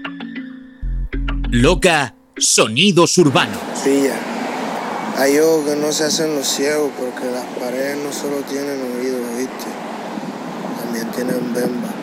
Loca, sonidos urbanos. Pilla, hay ojos que no se hacen los ciegos porque las paredes no solo tienen oídos, ¿viste? También tienen bemba.